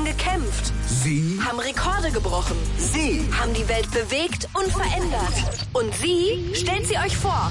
gekämpft. Sie Haben Rekorde gebrochen. Sie Haben die Welt bewegt und verändert. Und sie stellt sie euch vor.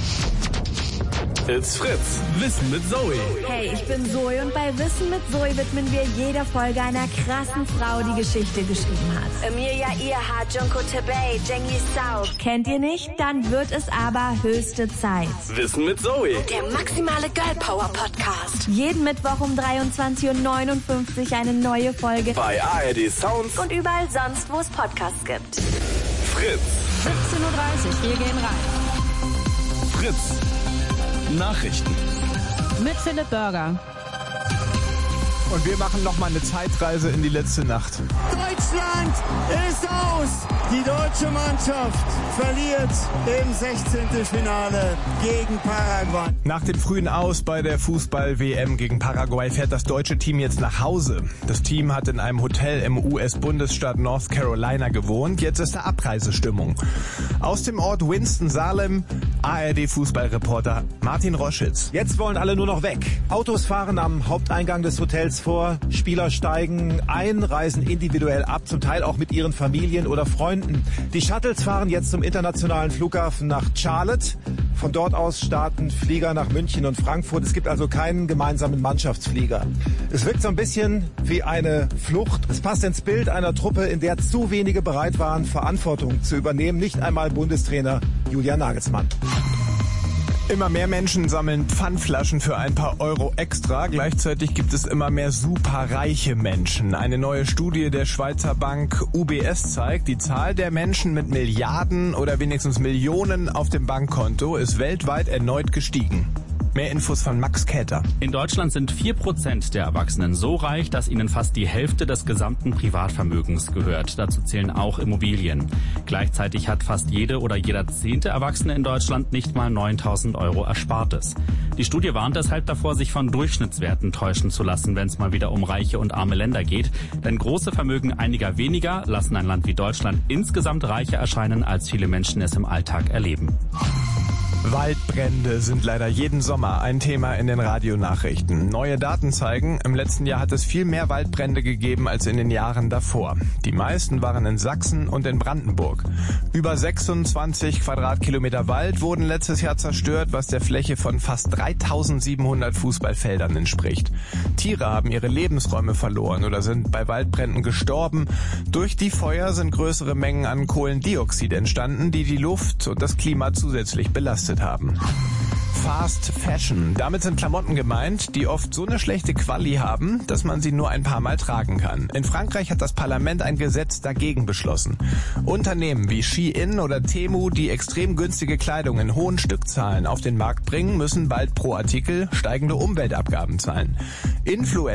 It's Fritz. Wissen mit Zoe. Hey, ich bin Zoe und bei Wissen mit Zoe widmen wir jeder Folge einer krassen Frau, die Geschichte geschrieben hat. Emilia Earhart, Junko Tabey, Cengiz Sau. Kennt ihr nicht? Dann wird es aber höchste Zeit. Wissen mit Zoe. Der maximale Girl Power Podcast. Jeden Mittwoch um 23.59 Uhr eine neue Folge. Bei ARD Sounds Und überall sonst, wo es Podcasts gibt. Fritz. 17.30 Uhr, wir gehen rein. Fritz. Nachrichten. Mit Philipp Burger. Und wir machen nochmal eine Zeitreise in die letzte Nacht. Deutschland ist aus! Die deutsche Mannschaft verliert im 16. Finale gegen Paraguay. Nach dem frühen Aus bei der Fußball-WM gegen Paraguay fährt das deutsche Team jetzt nach Hause. Das Team hat in einem Hotel im US-Bundesstaat North Carolina gewohnt. Jetzt ist da Abreisestimmung. Aus dem Ort Winston-Salem, ARD-Fußballreporter Martin Roschitz. Jetzt wollen alle nur noch weg. Autos fahren am Haupteingang des Hotels vor, Spieler steigen ein, reisen individuell ab, zum Teil auch mit ihren Familien oder Freunden. Die Shuttles fahren jetzt zum internationalen Flughafen nach Charlotte. Von dort aus starten Flieger nach München und Frankfurt. Es gibt also keinen gemeinsamen Mannschaftsflieger. Es wirkt so ein bisschen wie eine Flucht. Es passt ins Bild einer Truppe, in der zu wenige bereit waren, Verantwortung zu übernehmen. Nicht einmal Bundestrainer Julian Nagelsmann. Immer mehr Menschen sammeln Pfandflaschen für ein paar Euro extra. Gleichzeitig gibt es immer mehr superreiche Menschen. Eine neue Studie der Schweizer Bank UBS zeigt, die Zahl der Menschen mit Milliarden oder wenigstens Millionen auf dem Bankkonto ist weltweit erneut gestiegen. Mehr Infos von Max Käter. In Deutschland sind 4% der Erwachsenen so reich, dass ihnen fast die Hälfte des gesamten Privatvermögens gehört. Dazu zählen auch Immobilien. Gleichzeitig hat fast jede oder jeder 10. Erwachsene in Deutschland nicht mal 9.000 Euro Erspartes. Die Studie warnt deshalb davor, sich von Durchschnittswerten täuschen zu lassen, wenn es mal wieder um reiche und arme Länder geht. Denn große Vermögen einiger weniger lassen ein Land wie Deutschland insgesamt reicher erscheinen, als viele Menschen es im Alltag erleben. Waldbrände sind leider jeden Sommer ein Thema in den Radionachrichten. Neue Daten zeigen, im letzten Jahr hat es viel mehr Waldbrände gegeben als in den Jahren davor. Die meisten waren in Sachsen und in Brandenburg. Über 26 Quadratkilometer Wald wurden letztes Jahr zerstört, was der Fläche von fast 3.700 Fußballfeldern entspricht. Tiere haben ihre Lebensräume verloren oder sind bei Waldbränden gestorben. Durch die Feuer sind größere Mengen an Kohlendioxid entstanden, die die Luft und das Klima zusätzlich belastet haben. Fast Fashion. Damit sind Klamotten gemeint, die oft so eine schlechte Quali haben, dass man sie nur ein paar Mal tragen kann. In Frankreich hat das Parlament ein Gesetz dagegen beschlossen. Unternehmen wie Shein oder Temu, die extrem günstige Kleidung in hohen Stückzahlen auf den Markt bringen, müssen bald pro Artikel steigende Umweltabgaben zahlen. Influencer